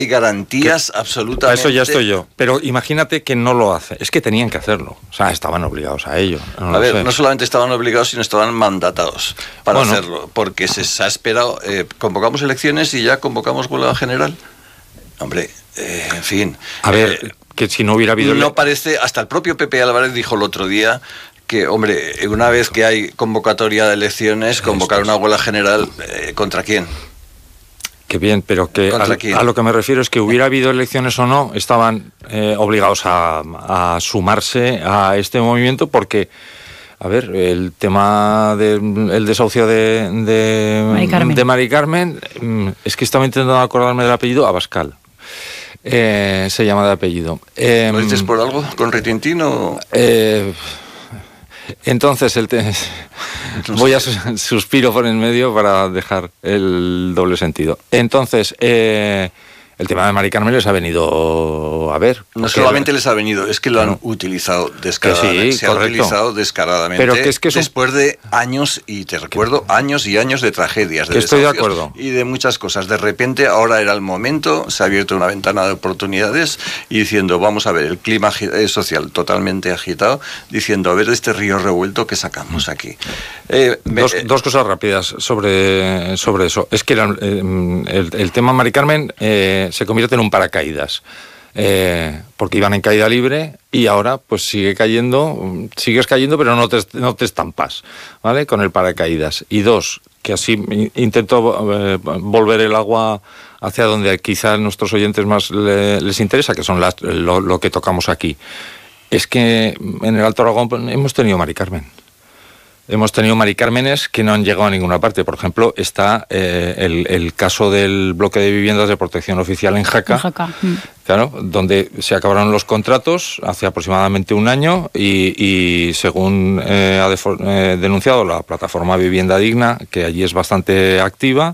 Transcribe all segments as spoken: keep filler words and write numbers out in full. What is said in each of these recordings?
y garantías que, absolutamente. Eso ya estoy yo. Pero imagínate que no lo hace. Es que tenían que hacerlo. O sea, estaban obligados a ello. No a ver, sé. no solamente estaban obligados, sino estaban mandatados para bueno. hacerlo. Porque se, se ha esperado. Eh, convocamos elecciones y ya convocamos huelga general. Hombre, eh, en fin. A ver, eh, que si no hubiera habido. No parece. Hasta el propio Pepe Álvarez dijo el otro día que, hombre, una vez que hay convocatoria de elecciones, convocar una huelga general, eh, ¿contra quién? Que bien, pero que a, a lo que me refiero es que hubiera habido elecciones o no, estaban eh, obligados a, a sumarse a este movimiento porque, a ver, el tema del desahucio de, de, Mari Carmen. de Mari Carmen, es que estaba intentando acordarme del apellido, Abascal. Eh, se llama de apellido. Eh, ¿Lo dices por algo? ¿Con retintín o...? Eh, Entonces, el te... voy a suspiro por en medio para dejar el doble sentido. Entonces, eh, el tema de Mari Carmen les ha venido a ver. No solamente les ha venido, es que lo han no. utilizado descaradamente. Sí, se correcto. ha utilizado descaradamente. Pero que es que es un... después de años, y te recuerdo, años y años de tragedias, de Estoy de acuerdo. Y de muchas cosas. De repente, ahora era el momento, se ha abierto una ventana de oportunidades y diciendo, vamos a ver, el clima social totalmente agitado, diciendo, a ver, este río revuelto que sacamos aquí. Eh, dos, me... dos cosas rápidas sobre, sobre eso. Es que era, eh, el, el tema Mari Carmen... Eh, se convierte en un paracaídas, eh, porque iban en caída libre y ahora pues sigue cayendo, sigues cayendo pero no te, no te estampas, ¿vale? Con el paracaídas. Y dos, que así intento eh, volver el agua hacia donde quizá a nuestros oyentes más le, les interesa, que son las, lo, lo que tocamos aquí. Es que en el Alto Aragón hemos tenido Mari Carmen. Hemos tenido Mari Cármenes que no han llegado a ninguna parte. Por ejemplo, está eh, el, el caso del bloque de viviendas de protección oficial en Jaca, en Jaca. Mm. Claro, donde se acabaron los contratos hace aproximadamente un año y, y según eh, ha defo- eh, denunciado la plataforma Vivienda Digna, que allí es bastante activa,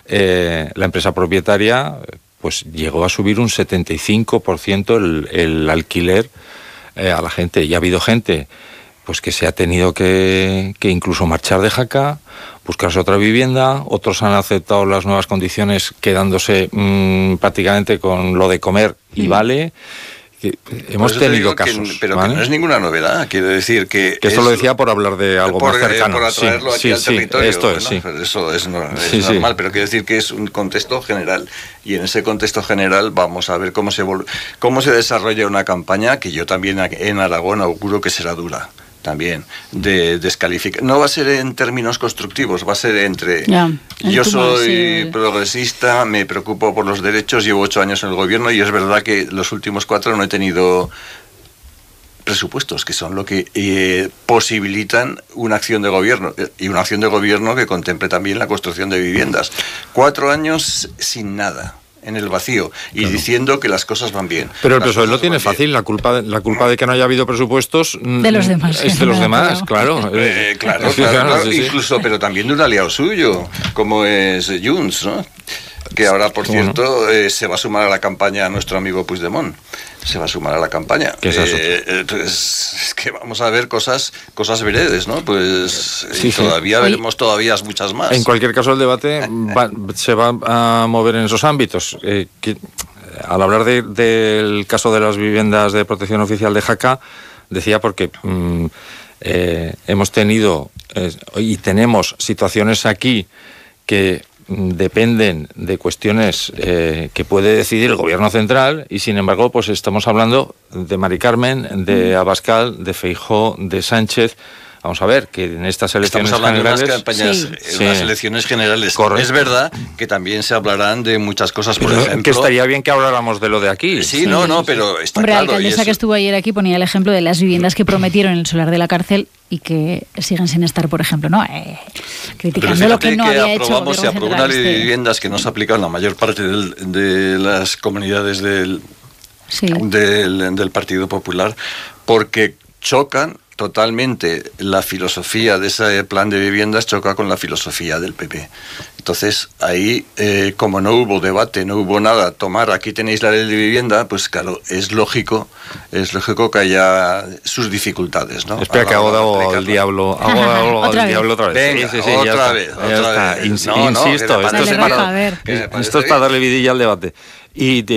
eh, la empresa propietaria pues llegó a subir un setenta y cinco por ciento el, el alquiler eh, a la gente. Y ha habido gente pues que se ha tenido que, que incluso marchar de Jaca, buscarse otra vivienda, otros han aceptado las nuevas condiciones quedándose mmm, prácticamente con lo de comer y mm. vale. Que hemos tenido casos. Que, pero ¿vale? que no es ninguna novedad, quiero decir que... Que esto lo decía por hablar de algo por, más cercano. Eh, por atraerlo sí, aquí sí, al sí, territorio. Esto es, ¿no? sí. Pero eso es, no, es sí, normal, sí. pero quiero decir que es un contexto general. Y en ese contexto general vamos a ver cómo se, vol- cómo se desarrolla una campaña que yo también en Aragón auguro que será dura. También, de descalificar. No va a ser en términos constructivos, va a ser entre ya, yo soy sí. progresista, me preocupo por los derechos, llevo ocho años en el gobierno y es verdad que los últimos cuatro no he tenido presupuestos, que son lo que eh, posibilitan una acción de gobierno, y una acción de gobierno que contemple también la construcción de viviendas. Cuatro años sin nada, en el vacío, y claro. diciendo que las cosas van bien. Pero el P S O E lo tiene fácil, la culpa, de, la culpa de que no haya habido presupuestos de los demás. Es de los demás, claro. Eh, claro, claro, claro, claro sí, incluso, sí. Pero también de un aliado suyo, como es Junts, ¿no? Que ahora, por cierto, bueno. eh, se va a sumar a la campaña a nuestro amigo Puigdemont. Se va a sumar a la campaña. ¿Qué es eso? Eh, entonces, es que vamos a ver cosas cosas veredes, ¿no? Pues sí, y todavía sí. veremos todavía muchas más. En cualquier caso, el debate va, se va a mover en esos ámbitos. Eh, que, al hablar de, del caso de las viviendas de protección oficial de Jaca, decía porque mm, eh, hemos tenido eh, y tenemos situaciones aquí que dependen de cuestiones eh, que puede decidir el gobierno central y sin embargo pues estamos hablando de Mari Carmen, de Abascal, de Feijóo, de Sánchez. Vamos a ver, que en estas elecciones Estamos hablando generales... de unas campañas, sí. unas sí. elecciones generales. Correcto. Es verdad que también se hablarán de muchas cosas, por pero ejemplo... Que estaría bien que habláramos de lo de aquí. Sí, sí no, no, pero está Hombre, claro. la alcaldesa eso... que estuvo ayer aquí ponía el ejemplo de las viviendas que prometieron en el solar de la cárcel y que siguen sin estar, por ejemplo, ¿no? Eh, criticando lo que no que había hecho. Se aprobó una ley de viviendas que no se aplica en la mayor parte del, de las comunidades del, sí. del, del Partido Popular, porque chocan totalmente la filosofía de ese plan de viviendas, choca con la filosofía del P P. Entonces, ahí, eh, como no hubo debate, no hubo nada, tomar, aquí tenéis la ley de vivienda, pues claro, es lógico, es lógico que haya sus dificultades, ¿no? Espera que hago de el diablo, hago de otra el diablo otra vez. Venga, sí, sí, sí, otra ya vez, está, otra ya vez. Insisto, no, no, esto, Dale, es Rafa, para, a ver. esto es para darle vidilla al debate. Y de,